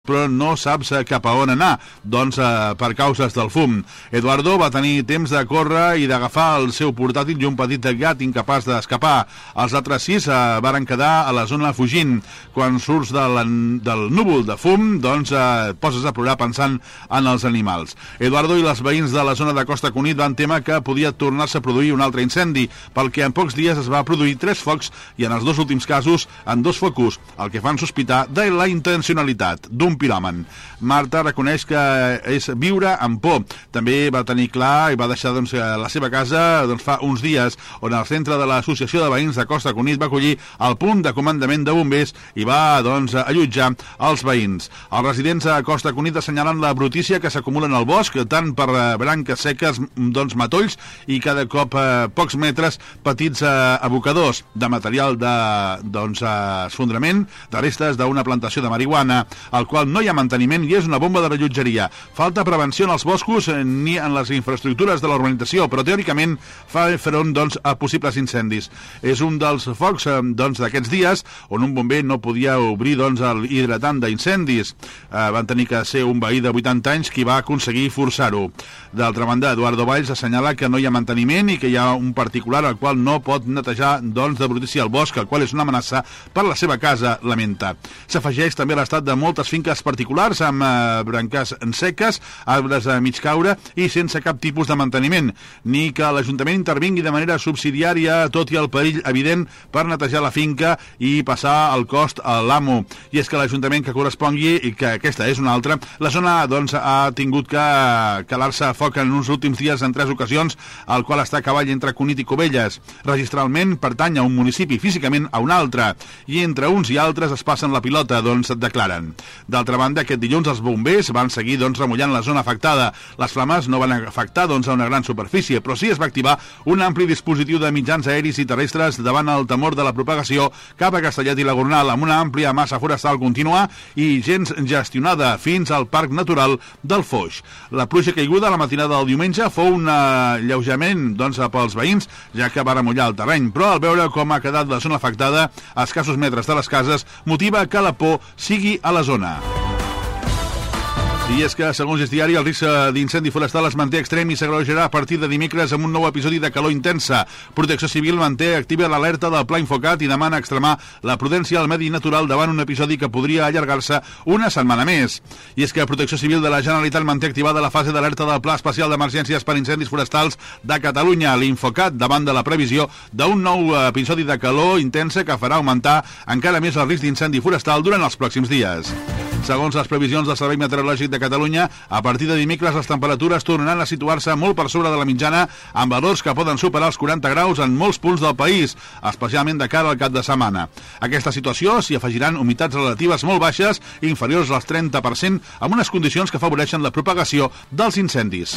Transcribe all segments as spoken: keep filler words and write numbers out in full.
però no saps cap a on anar, doncs eh, per causes del fum. Eduardo va tenir temps de córrer i d'agafar el seu portàtil i un petit gat incapaç d'escapar. Els altres sis eh, varen quedar a la zona fugint. Quan surts de la, del núvol de fum, doncs eh, et poses a plorar pensant en els animals. Eduardo i els veïns de la zona de Costa Cunit van témer que podia tornar-se a produir un altre incendi, pel que en pocs dies es va produir tres focs i en els dos últims casos en dos focus, el que fan sospitar de la intencionalitat d'un piròman. Marta reconeix que és viure amb por. També va tenir clar i va deixar doncs, la seva casa doncs, fa uns dies, on el centre de l'Associació de Veïns de Costa Cunit va acollir el punt de comandament de bombers i va doncs, allotjar els veïns. Els residents a Costa Cunit assenyalen la brutícia que s'acumulen al bosc, tant per branques seques, doncs, matolls, i cada cop eh, pocs metres petits eh, abocadors de material de doncs, eh, esfondrament, de restes d'una plantació de marihuana, al qual no hi ha manteniment i és una bomba de rellotgeria. Falta prevenció en els boscos ni en les infraestructures de la urbanització, però teòricament fa front doncs, a possibles incendis. És un dels focs doncs, d'aquests dies on un bomber no podia obrir doncs, el hidratant d'incendis. Eh, van tenir que ser un veí de vuitanta anys qui va aconseguir forçar-ho. D'altra banda, Eduardo Valls assenyala que no hi ha manteniment i que hi ha un particular al qual no pot netejar doncs, de brutícia el bosc, el qual és una amenaça per la seva casa, lamenta. S'afegeix també l'estat de moltes finques particulars amb eh, branques seques, arbres a mig caure i sense cap tipus de manteniment, ni que l'Ajuntament intervingui de manera subsidiària, tot i el perill evident per netejar la finca i passar el cost a l'amo. I és que l'Ajuntament que correspongui, i que aquesta és una altra, la zona doncs, ha tingut que calar-se a foc en uns últims dies en tres ocasions, el qual està a cavall entre Cunit i Cubelles. Registralment pertany a un municipi, físicament a un altre, i entre uns i altres es passen la pilota, doncs et declaren. D'altra banda, aquest dilluns els bombers van seguir doncs, remullant la zona afectada. Les flames no van afectar doncs, a una gran superfície, però sí es va activar un ampli dispositiu de mitjans aeris i terrestres davant el temor de la propagació cap a Castellet i la Gornal, amb una àmplia massa forestal contínua i gens gestionada fins al Parc Natural del Foix. La pluja caiguda a la matinada del diumenge fou un alleujament doncs, pels veïns, ja que va remullar el terreny, però al veure com ha quedat la zona afectada, a escassos metres de les cases, motiva que la por sigui a la zona. I és que, segons el diari, el risc d'incendi forestal es manté extrem i s'agreujarà a partir de dimecres amb un nou episodi de calor intensa. Protecció Civil manté activa l'alerta del Pla Infocat i demana extremar la prudència al medi natural davant un episodi que podria allargar-se una setmana més. I és que Protecció Civil de la Generalitat manté activada la fase d'alerta del Pla Especial d'Emergències per Incendis Forestals de Catalunya, l'Infocat, davant de la previsió d'un nou episodi de calor intensa que farà augmentar encara més el risc d'incendi forestal durant els pròxims dies. Segons les previsions del Servei Meteorològic de Catalunya, a partir de dimecres les temperatures tornaran a situar-se molt per sobre de la mitjana, amb valors que poden superar els quaranta graus en molts punts del país, especialment de cara al cap de setmana. A aquesta situació s'hi afegiran humitats relatives molt baixes, inferiors al trenta per cent, amb unes condicions que afavoreixen la propagació dels incendis.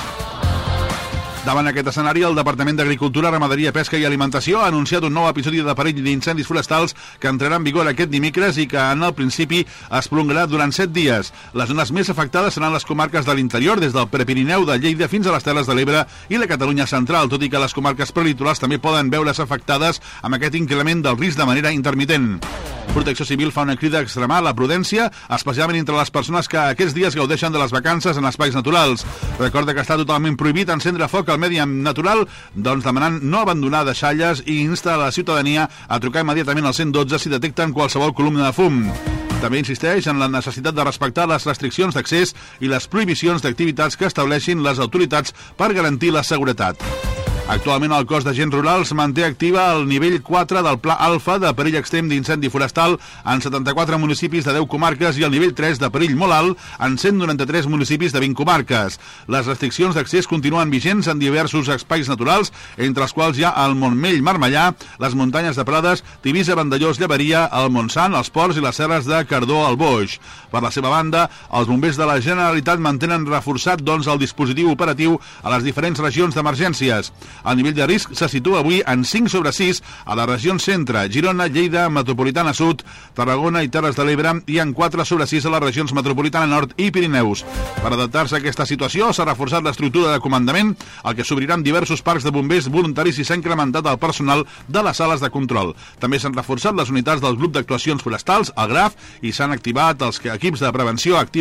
Davant aquest escenari, el Departament d'Agricultura, Ramaderia, Pesca i Alimentació ha anunciat un nou episodi de perill d'incendis forestals que entrarà en vigor aquest dimecres i que en el principi es prolongarà durant set dies. Les zones més afectades seran les comarques de l'interior, des del Prepirineu de Lleida fins a les Terres de l'Ebre i la Catalunya central, tot i que les comarques prelitorals també poden veure's afectades amb aquest increment del risc de manera intermitent. Protecció Civil fa una crida a extremar la prudència, especialment entre les persones que aquests dies gaudeixen de les vacances en espais naturals. Recorda que està totalment prohibit encendre foc al medi natural, doncs demanant no abandonar deixalles i insta a la ciutadania a trucar immediatament al cent dotze si detecten qualsevol columna de fum. També insisteix en la necessitat de respectar les restriccions d'accés i les prohibicions d'activitats que estableixin les autoritats per garantir la seguretat. Actualment el cos d'agents rurals manté activa el nivell quatre del Pla Alfa de perill extrem d'incendi forestal en setanta-quatre municipis de deu comarques i el nivell tres de perill molt alt en cent noranta-tres municipis de vint comarques. Les restriccions d'accés continuen vigents en diversos espais naturals, entre els quals hi ha el Montmell Marmellà, les muntanyes de Prades, Tivissa, Vandellós, Llevaria, el Montsant, els Ports i les serres de Cardó al Boix. Per la seva banda, els bombers de la Generalitat mantenen reforçat doncs, el dispositiu operatiu a les diferents regions d'emergències. El nivell de risc se situa avui en cinc sobre sis a les regions centre, Girona, Lleida, Metropolitana Sud, Tarragona i Terres de l'Ebre i en quatre sobre sis a les regions Metropolitana Nord i Pirineus. Per adaptar-se a aquesta situació s'ha reforçat l'estructura de comandament, el que s'obriran diversos parcs de bombers voluntaris i s'ha incrementat el personal de les sales de control. També s'han reforçat les unitats del grup d'actuacions forestals, el GRAF, i s'han activat els equips de prevenció activa